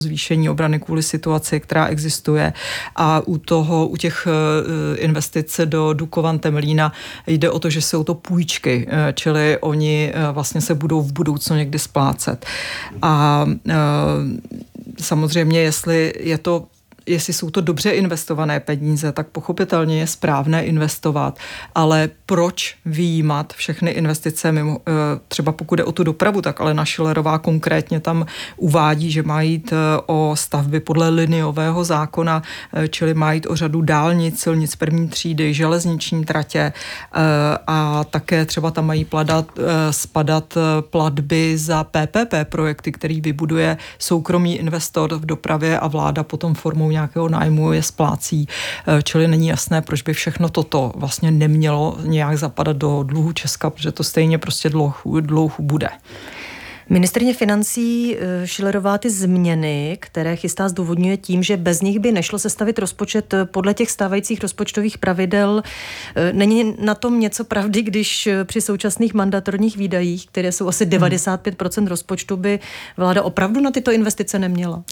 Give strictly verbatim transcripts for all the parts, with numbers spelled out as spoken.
zvýšení obrany kvůli situaci, která existuje, a u toho, u těch investic do Dukovan Temelína jde o to, že jsou to půjčky, čili oni vlastně se budou v budoucnu někdy splácet. A samozřejmě, jestli je to Jestli jsou to dobře investované peníze, tak pochopitelně je správné investovat, ale proč vyjímat všechny investice mimo, třeba pokud jde o tu dopravu, tak Alena Schillerová konkrétně tam uvádí, že má jít o stavby podle liniového zákona, čili má jít o řadu dálnic, silnic první třídy, železniční tratě a také třeba tam mají pladat, spadat platby za P P P projekty, který vybuduje soukromý investor v dopravě a vláda potom formou nějakého nájmu je splácí, čili není jasné, proč by všechno toto vlastně nemělo nějak zapadat do dluhu Česka, protože to stejně prostě dlouho, dlouho bude. Ministryně financí Schillerová ty změny, které chystá, zdůvodňuje tím, že bez nich by nešlo sestavit rozpočet podle těch stávajících rozpočtových pravidel. Není na tom něco pravdy, když při současných mandatorních výdajích, které jsou asi devadesát pět procent rozpočtu, by vláda opravdu na tyto investice neměla?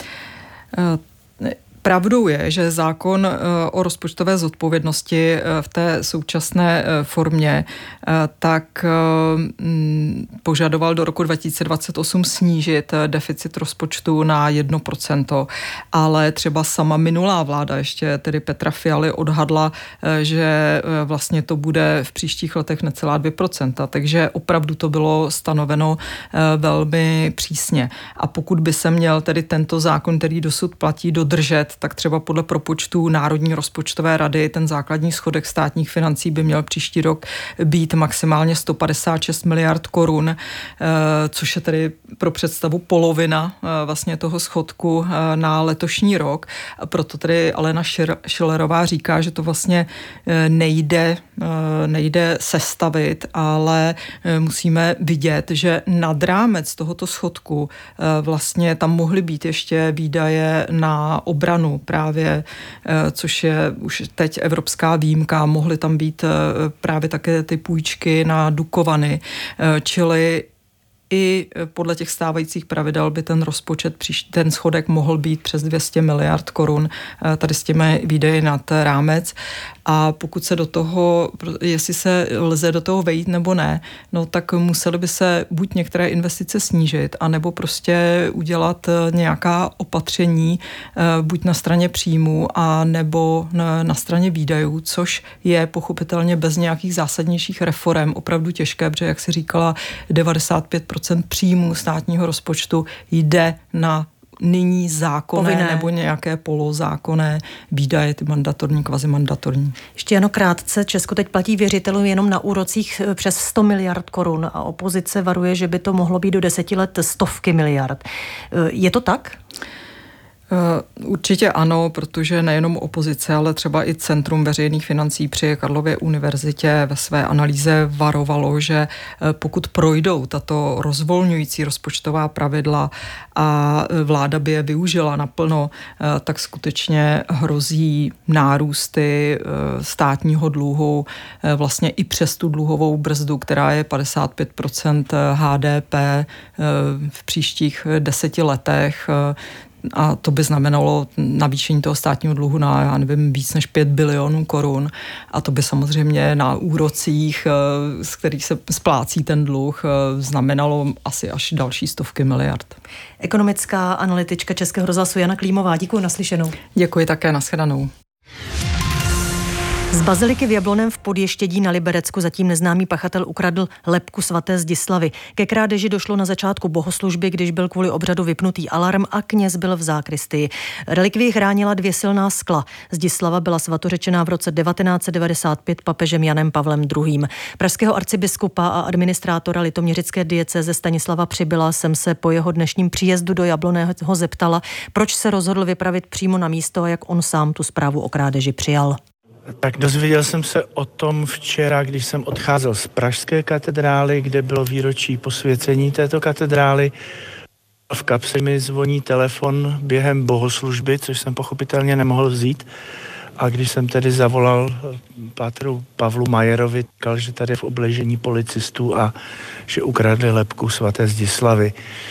Uh, Pravdou je, že zákon o rozpočtové zodpovědnosti v té současné formě tak požadoval do roku dva tisíce dvacet osm snížit deficit rozpočtu na jedno procento, ale třeba sama minulá vláda, ještě tedy Petra Fialy, odhadla, že vlastně to bude v příštích letech necelá dvě procenta, takže opravdu to bylo stanoveno velmi přísně. A pokud by se měl tedy tento zákon, který dosud platí, dodržet, tak třeba podle propočtů Národní rozpočtové rady ten základní schodek státních financí by měl příští rok být maximálně sto padesát šest miliard korun, což je tedy pro představu polovina vlastně toho schodku na letošní rok. Proto tedy Alena Schillerová říká, že to vlastně nejde, nejde sestavit, ale musíme vidět, že nad rámec tohoto schodku vlastně tam mohly být ještě výdaje na obranu právě, což je už teď evropská výjimka, mohly tam být právě také ty půjčky na Dukovany, čili i podle těch stávajících pravidel by ten rozpočet, ten schodek mohl být přes dvě stě miliard korun, tady s těmi výdaji nad rámec. A pokud se do toho, jestli se lze do toho vejít nebo ne, no tak museli by se buď některé investice snížit, anebo prostě udělat nějaká opatření, buď na straně příjmů, a nebo na, na straně výdajů, což je pochopitelně bez nějakých zásadnějších reforem opravdu těžké, protože, jak si říkala, devadesát pět procent příjmů státního rozpočtu jde na nyní zákonné povinné nebo nějaké polozákonné výdaje, ty mandatorní, kvazimandatorní. Ještě jen krátce, Česko teď platí věřitelům jenom na úrocích přes sto miliard korun a opozice varuje, že by to mohlo být do deseti let stovky miliard. Je to tak? Určitě ano, protože nejenom opozice, ale třeba i Centrum veřejných financí při Karlově univerzitě ve své analýze varovalo, že pokud projdou tato rozvolňující rozpočtová pravidla a vláda by je využila naplno, tak skutečně hrozí nárůsty státního dluhu vlastně i přes tu dluhovou brzdu, která je padesát pět procent H D P v příštích deseti letech. A to by znamenalo navýšení toho státního dluhu na, já nevím, víc než pět bilionů korun. A to by samozřejmě na úrocích, z kterých se splácí ten dluh, znamenalo asi až další stovky miliard. Ekonomická analytička Českého rozhlasu Jana Klímová. Děkuji, naslyšenou. Děkuji také, nashledanou. Z baziliky v Jablonném v Podještědí na Liberecku zatím neznámý pachatel ukradl lebku svaté Zdislavy. Ke krádeži došlo na začátku bohoslužby, když byl kvůli obřadu vypnutý alarm a kněz byl v zákristii. Relikvii chránila dvě silná skla. Zdislava byla svatořečená v roce devatenáct set devadesát pět papežem Janem Pavlem druhým. Pražského arcibiskupa a administrátora litoměřické diecéze Stanislava Přibyla jsem se po jeho dnešním příjezdu do Jablonného zeptala, proč se rozhodl vypravit přímo na místo a jak on sám tu zprávu o krádeži přijal. Tak dozvěděl jsem se o tom včera, když jsem odcházel z pražské katedrály, kde bylo výročí posvěcení této katedrály. V kapse mi zvoní telefon během bohoslužby, což jsem pochopitelně nemohl vzít. A když jsem tedy zavolal pátru Pavlu Majerovi, říkal, že tady v obležení policistů a že ukradli lebku svaté Zdislavy.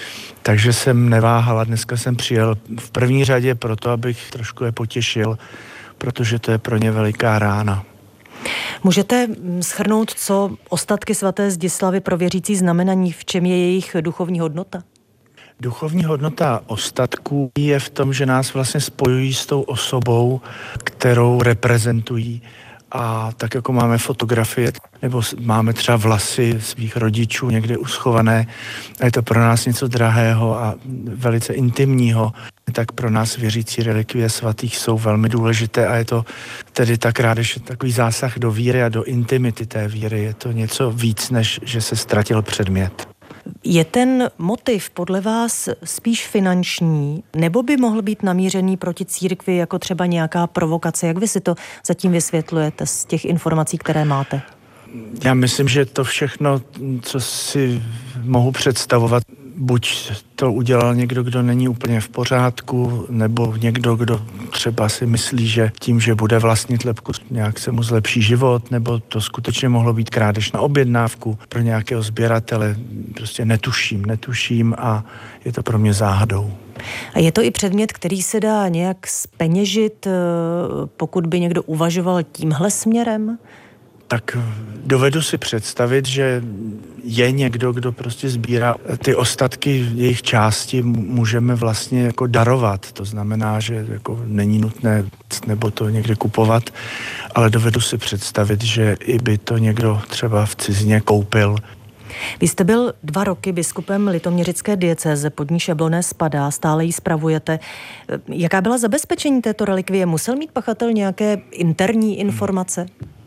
Takže jsem neváhal a dneska jsem přijel v první řadě proto, abych trošku je potěšil, protože to je pro ně veliká rána. Můžete shrnout, co ostatky svaté Zdislavy pro věřící znamenají, v čem je jejich duchovní hodnota? Duchovní hodnota ostatků je v tom, že nás vlastně spojují s tou osobou, kterou reprezentují. A tak jako máme fotografie, nebo máme třeba vlasy svých rodičů někde uschované, a je to pro nás něco drahého a velice intimního, tak pro nás věřící relikvie svatých jsou velmi důležité a je to tedy tak krádež takový zásah do víry a do intimity té víry. Je to něco víc, než že se ztratil předmět. Je ten motiv podle vás spíš finanční, nebo by mohl být namířený proti církvi jako třeba nějaká provokace? Jak vy si to zatím vysvětlujete z těch informací, které máte? Já myslím, že to všechno, co si mohu představovat, buď to udělal někdo, kdo není úplně v pořádku, nebo někdo, kdo třeba si myslí, že tím, že bude vlastnit lebku, nějak se mu zlepší život, nebo to skutečně mohlo být krádež na objednávku pro nějakého sběratele. Prostě netuším, netuším a je to pro mě záhadou. A je to i předmět, který se dá nějak zpeněžit, pokud by někdo uvažoval tímhle směrem? Tak dovedu si představit, že je někdo, kdo prostě sbírá ty ostatky jejich části, můžeme vlastně jako darovat. To znamená, že jako není nutné nebo to někde kupovat, ale dovedu si představit, že i by to někdo třeba v cizině koupil. Vy jste byl dva roky biskupem litoměřické diecéze, pod níž Jablonné spadá, stále ji spravujete. Jaká byla zabezpečení této relikvie? Musel mít pachatel nějaké interní informace?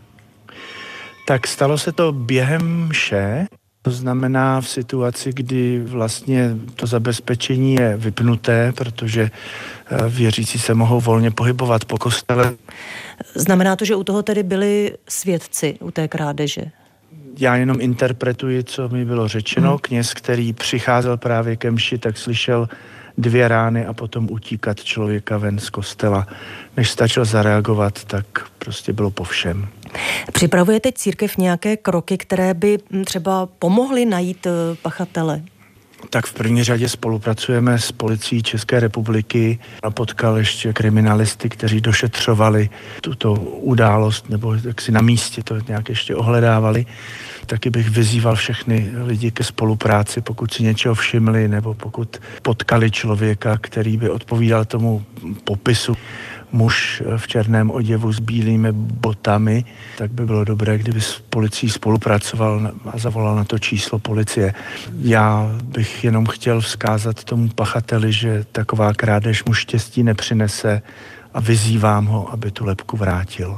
Tak stalo se to během mše, to znamená v situaci, kdy vlastně to zabezpečení je vypnuté, protože věřící se mohou volně pohybovat po kostele. Znamená to, že u toho tedy byli svědci, u té krádeže? Já jenom interpretuji, co mi bylo řečeno. Hmm. Kněz, který přicházel právě ke mši, tak slyšel dvě rány a potom utíkat člověka ven z kostela. Než stačil zareagovat, tak prostě bylo po všem. Připravuje teď církev nějaké kroky, které by třeba pomohly najít pachatele? Tak v první řadě spolupracujeme s policií České republiky a potkal ještě kriminalisty, kteří došetřovali tuto událost nebo jak si na místě to nějak ještě ohledávali. Taky bych vyzýval všechny lidi ke spolupráci, pokud si něčeho všimli nebo pokud potkali člověka, který by odpovídal tomu popisu. Muž v černém oděvu s bílými botami, tak by bylo dobré, kdyby s policií spolupracoval a zavolal na to číslo policie. Já bych jenom chtěl vzkázat tomu pachateli, že taková krádež mu štěstí nepřinese a vyzývám ho, aby tu lebku vrátil.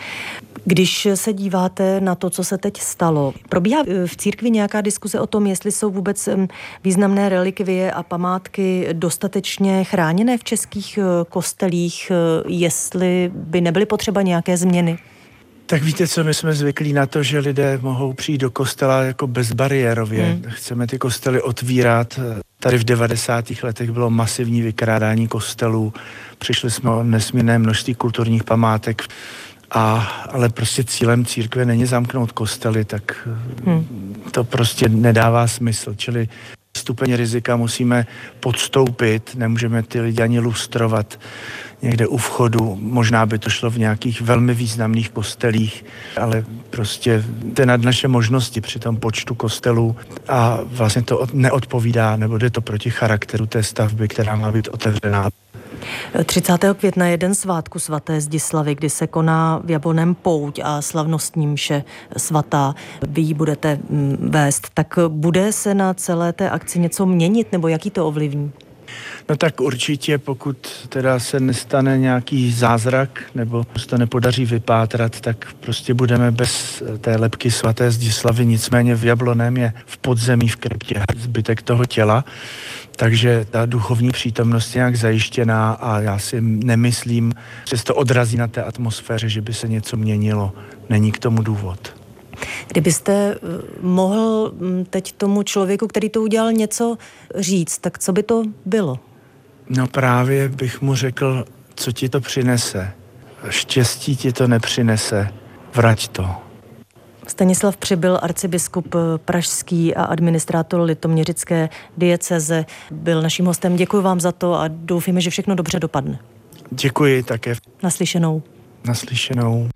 Když se díváte na to, co se teď stalo, probíhá v církvi nějaká diskuse o tom, jestli jsou vůbec významné relikvie a památky dostatečně chráněné v českých kostelích, jestli by nebyly potřeba nějaké změny? Tak víte co, my jsme zvyklí na to, že lidé mohou přijít do kostela jako bezbariérově. Hmm. Chceme ty kostely otvírat. Tady v devadesátých letech bylo masivní vykrádání kostelů. Přišli jsme o nesmírné množství kulturních památek. A, ale prostě cílem církve není zamknout kostely, tak hmm. to prostě nedává smysl. Čili stupeň rizika musíme podstoupit, nemůžeme ty lidi ani lustrovat někde u vchodu. Možná by to šlo v nějakých velmi významných kostelích, ale prostě to je nad naše možnosti při tom počtu kostelů a vlastně to neodpovídá, nebo jde to proti charakteru té stavby, která má být otevřená. třicátého května je den svátku svaté Zdislavy, kdy se koná v Jablonném pouť a slavnostní mše svatá. Vy ji budete vést. Tak bude se na celé té akci něco měnit, nebo jaký to ovlivní? No tak určitě, pokud teda se nestane nějaký zázrak, nebo se to nepodaří vypátrat, tak prostě budeme bez té lebky svaté Zdislavy. Nicméně v Jablonném je v podzemí v kryptě zbytek toho těla, takže ta duchovní přítomnost je nějak zajištěná a já si nemyslím, že se to odrazí na té atmosféře, že by se něco měnilo. Není k tomu důvod. Kdybyste mohl teď tomu člověku, který to udělal, něco říct, tak co by to bylo? No právě bych mu řekl, co ti to přinese. Štěstí ti to nepřinese, vrať to. Stanislav Přibyl, arcibiskup pražský a administrátor litoměřické diecéze, byl naším hostem. Děkuji vám za to a doufíme, že všechno dobře dopadne. Děkuji také. Naslyšenou. Naslyšenou.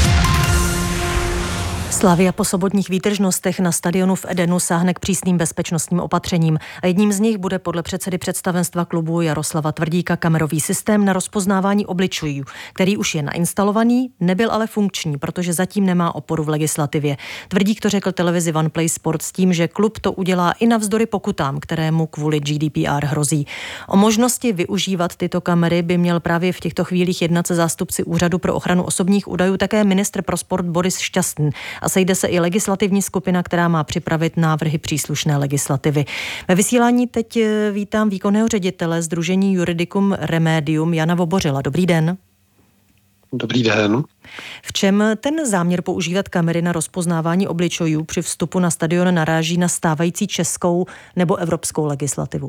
Slavia po sobotních výtržnostech na stadionu v Edenu sáhne k přísným bezpečnostním opatřením a jedním z nich bude podle předsedy představenstva klubu Jaroslava Tvrdíka kamerový systém na rozpoznávání obličejů, který už je nainstalovaný, nebyl ale funkční, protože zatím nemá oporu v legislativě. Tvrdík to řekl televizi OnePlay Sport s tím, že klub to udělá i navzdory pokutám, které mu kvůli G D P R hrozí. O možnosti využívat tyto kamery by měl právě v těchto chvílích jednat se zástupci Úřadu pro ochranu osobních údajů také ministr pro sport Boris Šťastný. A sejde se i legislativní skupina, která má připravit návrhy příslušné legislativy. Ve vysílání teď vítám výkonného ředitele Sdružení Juridicum Remedium Jana Vobořila. Dobrý den. Dobrý den. V čem ten záměr používat kamery na rozpoznávání obličejů při vstupu na stadion naráží na stávající českou nebo evropskou legislativu?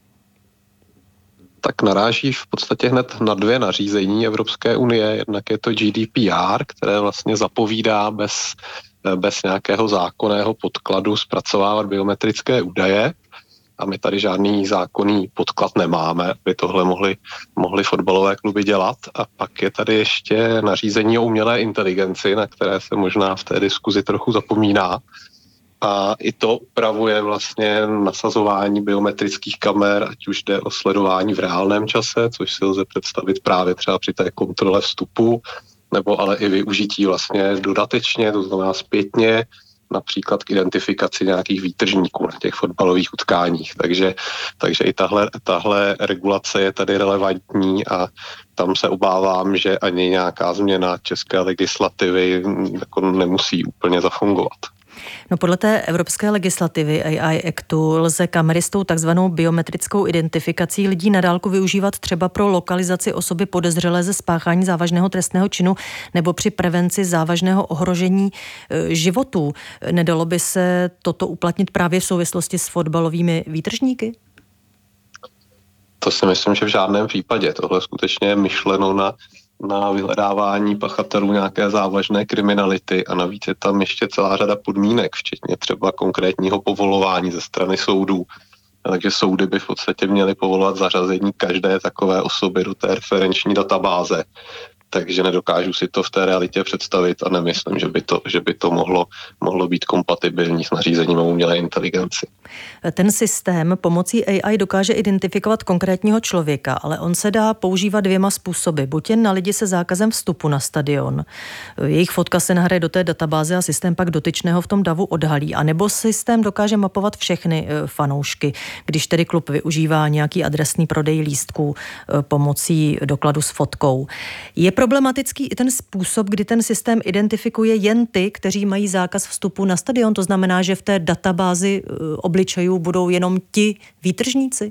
Tak naráží v podstatě hned na dvě nařízení Evropské unie. Jednak je to G D P R, které vlastně zapovídá bez, bez nějakého zákonného podkladu zpracovávat biometrické údaje. A my tady žádný zákonný podklad nemáme, aby tohle mohli, mohli fotbalové kluby dělat. A pak je tady ještě nařízení o umělé inteligenci, na které se možná v té diskuzi trochu zapomíná. A i to upravuje vlastně nasazování biometrických kamer, ať už jde o sledování v reálném čase, což si lze představit právě třeba při té kontrole vstupu, nebo ale i využití vlastně dodatečně, to znamená zpětně, například k identifikaci nějakých výtržníků na těch fotbalových utkáních. Takže, takže i tahle, tahle regulace je tady relevantní a tam se obávám, že ani nějaká změna české legislativy jako nemusí úplně zafungovat. No podle té evropské legislativy A I Actu lze kamery s tou takzvanou biometrickou identifikací lidí na dálku využívat třeba pro lokalizaci osoby podezřelé ze spáchání závažného trestného činu nebo při prevenci závažného ohrožení e, životů. Nedalo by se toto uplatnit právě v souvislosti s fotbalovými výtržníky? To si myslím, že v žádném případě. Tohle skutečně je myšleno na na vyhledávání pachatelů nějaké závažné kriminality a navíc je tam ještě celá řada podmínek, včetně třeba konkrétního povolování ze strany soudů. Takže soudy by v podstatě měly povolovat zařazení každé takové osoby do té referenční databáze. Takže nedokážu si to v té realitě představit a nemyslím, že by to, že by to mohlo, mohlo být kompatibilní s nařízením o umělé inteligenci. Ten systém pomocí A I dokáže identifikovat konkrétního člověka, ale on se dá používat dvěma způsoby. Buď jen na lidi se zákazem vstupu na stadion. Jejich fotka se nahraje do té databáze a systém pak dotyčného v tom davu odhalí. A nebo systém dokáže mapovat všechny fanoušky, když tedy klub využívá nějaký adresný prodej lístků pomocí dokladu s fotkou. Je problematický i ten způsob, kdy ten systém identifikuje jen ty, kteří mají zákaz vstupu na stadion. To znamená, že v té databázi obličejů budou jenom ti výtržníci?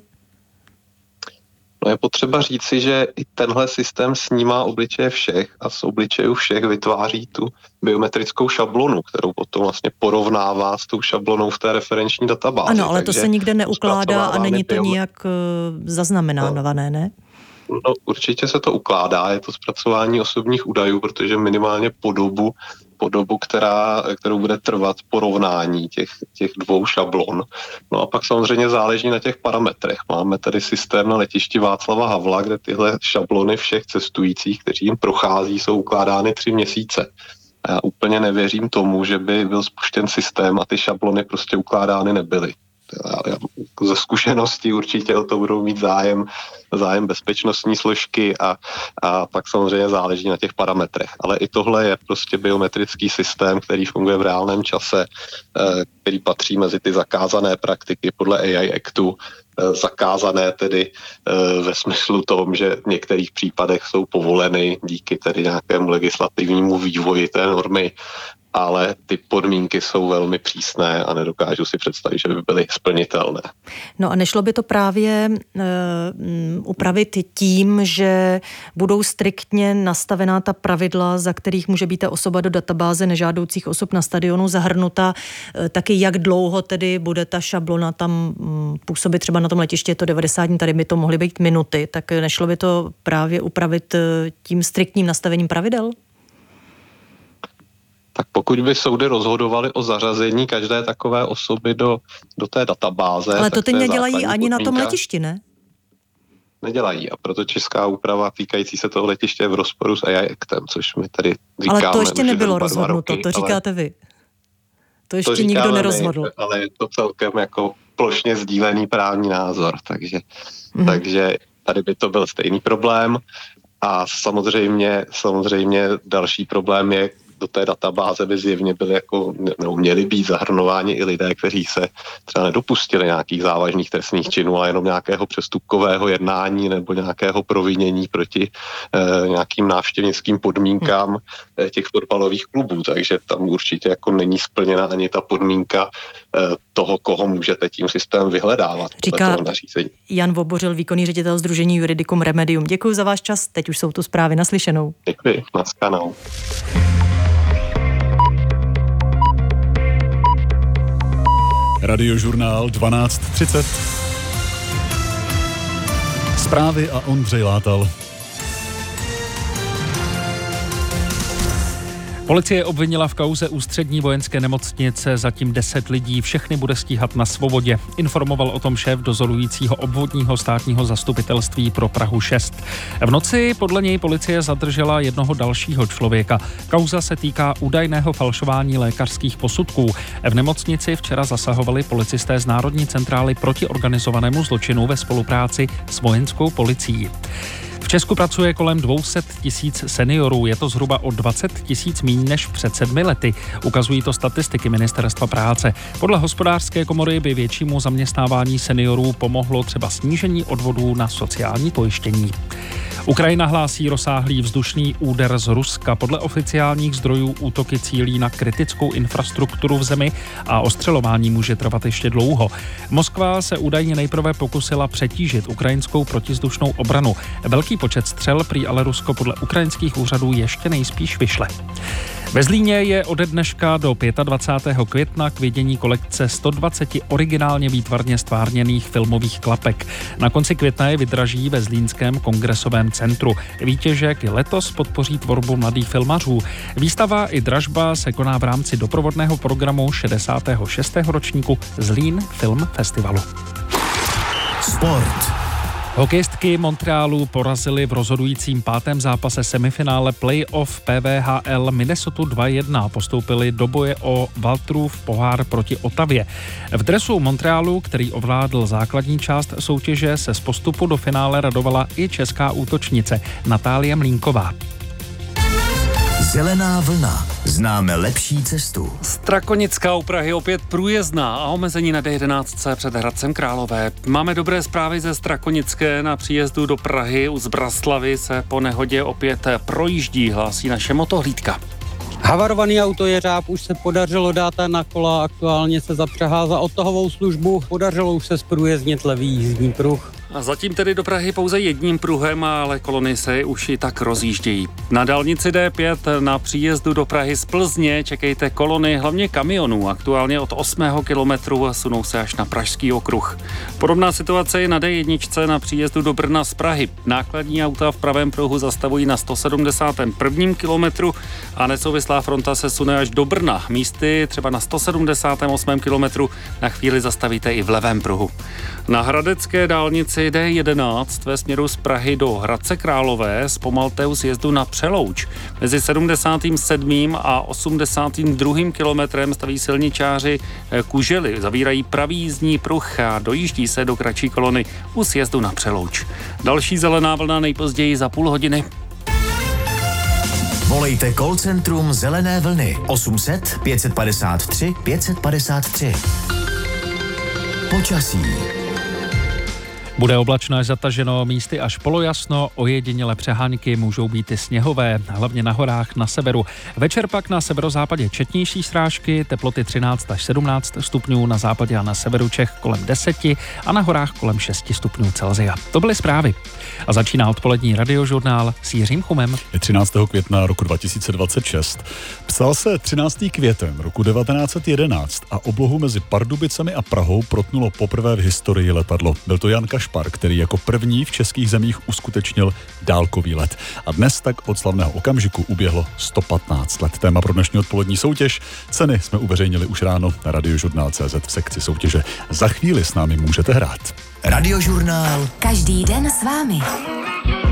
No je potřeba říci, že i tenhle systém snímá obličeje všech a z obličejů všech vytváří tu biometrickou šablonu, kterou potom vlastně porovnává s tou šablonou v té referenční databázi. Ano, ale Takže to se nikde neukládá a není to nijak zaznamenávané, ne? No, určitě se to ukládá, je to zpracování osobních údajů, protože minimálně po dobu, po dobu která, kterou bude trvat porovnání těch, těch dvou šablon. No a pak samozřejmě záleží na těch parametrech. Máme tady systém na letišti Václava Havla, kde tyhle šablony všech cestujících, kteří jim prochází, jsou ukládány tři měsíce. A já úplně nevěřím tomu, že by byl spuštěn systém a ty šablony prostě ukládány nebyly. Ze zkušenosti určitě o to budou mít zájem, zájem bezpečnostní složky a, a pak samozřejmě záleží na těch parametrech. Ale i tohle je prostě biometrický systém, který funguje v reálném čase, který patří mezi ty zakázané praktiky podle A I Actu, zakázané tedy ve smyslu tom, že v některých případech jsou povoleny díky tedy nějakému legislativnímu vývoji té normy, ale ty podmínky jsou velmi přísné a nedokážu si představit, že by byly splnitelné. No a nešlo by to právě uh, upravit tím, že budou striktně nastavená ta pravidla, za kterých může být ta osoba do databáze nežádoucích osob na stadionu zahrnuta, uh, taky jak dlouho tedy bude ta šablona tam um, působit, třeba na tom letišti je to devadesát dní, tady by to mohly být minuty, tak nešlo by to právě upravit uh, tím striktním nastavením pravidel? tak pokud by soudy rozhodovaly o zařazení každé takové osoby do, do té databáze... Ale to teď nedělají ani na tom letišti, ne? Nedělají a proto česká úprava týkající se toho letiště je v rozporu s A I Actem, což my tady říkáme. Ale to ještě nebylo rozhodnuto, roky, to říkáte ale... vy. To ještě to nikdo nerozhodl. My, ale je to celkem jako plošně sdílený právní názor, takže, mm. takže tady by to byl stejný problém. A samozřejmě, samozřejmě další problém je, do té databáze by zjevně byly jako, no, měli být zahrnováni i lidé, kteří se třeba nedopustili nějakých závažných trestných činů, ale jenom nějakého přestupkového jednání nebo nějakého provinění proti eh, nějakým návštěvnickým podmínkám eh, těch fotbalových klubů. Takže tam určitě jako není splněna ani ta podmínka eh, toho, koho můžete tím systémem vyhledávat. Říká Jan Vobořil, výkonný ředitel Sdružení Juridicum Remedium. Děkuji za váš čas, teď už jsou tu zprávy naslyšenou. Děkuji, naschledanou. Radiožurnál dvanáct třicet. Zprávy a Ondřej Látal. Policie obvinila v kauze Ústřední vojenské nemocnice zatím deset lidí, všechny bude stíhat na svobodě. Informoval o tom šéf dozorujícího obvodního státního zastupitelství pro Prahu šest. V noci podle něj policie zadržela jednoho dalšího člověka. Kauza se týká údajného falšování lékařských posudků. V nemocnici včera zasahovali policisté z Národní centrály proti organizovanému zločinu ve spolupráci s vojenskou policií. V Česku pracuje kolem dvě stě tisíc seniorů, je to zhruba o dvacet tisíc míň než před sedmi lety. Ukazují to statistiky Ministerstva práce. Podle Hospodářské komory by většímu zaměstnávání seniorů pomohlo třeba snížení odvodů na sociální pojištění. Ukrajina hlásí rozsáhlý vzdušný úder z Ruska. Podle oficiálních zdrojů útoky cílí na kritickou infrastrukturu v zemi a ostřelování může trvat ještě dlouho. Moskva se údajně nejprve pokusila přetížit ukrajinskou protivzdušnou obranu. Velký počet střel prý ale Rusko podle ukrajinských úřadů ještě nejspíš vyšle. Ve Zlíně je ode dneška do dvacátého pátého května k vidění kolekce sto dvacet originálně výtvarně stvárněných filmových klapek. Na konci května je vydraží ve Zlínském kongresovém centru. Výtěžek i letos podpoří tvorbu mladých filmařů. Výstava i dražba se koná v rámci doprovodného programu šedesátého šestého ročníku Zlín Film Festivalu. Sport. Hokejistky Montrealu porazily v rozhodujícím pátém zápase semifinále playoff P V H L Minnesota dva jedna a postoupili do boje o Walterův pohár proti Ottawě. V dresu Montrealu, který ovládl základní část soutěže, se z postupu do finále radovala i česká útočnice Natálie Mlínková. Zelená vlna. Známe lepší cestu. Strakonická u Prahy opět průjezdná a omezení na D jedenáct před Hradcem Králové. Máme dobré zprávy ze Strakonické. Na příjezdu do Prahy u Zbraslavy se po nehodě opět projíždí, hlásí naše motohlídka. Havarovaný autojeřáb už se podařilo dát na kola, aktuálně se zapřehá za odtahovou službu, podařilo už se zprůjezdnit levý jízdní pruh. A zatím tedy do Prahy pouze jedním pruhem, ale kolony se už i tak rozjíždějí. Na dálnici D pět na příjezdu do Prahy z Plzně čekejte kolony hlavně kamionů. Aktuálně od osmého kilometru sunou se až na Pražský okruh. Podobná situace je na D jedna na příjezdu do Brna z Prahy. Nákladní auta v pravém pruhu zastavují na sto sedmdesátém prvním kilometru a nesouvislá fronta se sune až do Brna. Místy třeba na sto sedmdesátém osmém kilometru na chvíli zastavíte i v levém pruhu. Na hradecké dálnici D jedenáct ve směru z Prahy do Hradce Králové zpomalte u sjezdu na Přelouč. Mezi sedmdesátým sedmým a osmdesátým druhým kilometrem staví silničáři kužely, zavírají pravý jízdní pruh a dojíždí se do kratší kolony u sjezdu na Přelouč. Další zelená vlna nejpozději za půl hodiny. Volejte call centrum Zelené vlny osm set pět padesát tři pět padesát tři. Počasí. Bude oblačno až zataženo, místy až polojasno, ojedinělé přehánky můžou být i sněhové, hlavně na horách na severu. Večer pak na severozápadě četnější srážky, teploty třináct až sedmnáct stupňů, na západě a na severu Čech kolem deset a na horách kolem šest stupňů Celsia. To byly zprávy. A začíná odpolední radiožurnál s Jiřím Chumem. třináctého května roku dva tisíce dvacet šest. Psal se třináctého květen roku devatenáct set jedenáct a oblohu mezi Pardubicemi a Prahou protnulo poprvé v historii letadlo. Byl to Jan Kašpar. Gašpar, který jako první v českých zemích uskutečnil dálkový let. A dnes tak od slavného okamžiku uběhlo sto patnáct let. Téma pro dnešní odpolední soutěž. Ceny jsme uveřejnili už ráno na radiožurnál tečka cé zet v sekci soutěže. Za chvíli s námi můžete hrát. Radiožurnál. Každý den s vámi.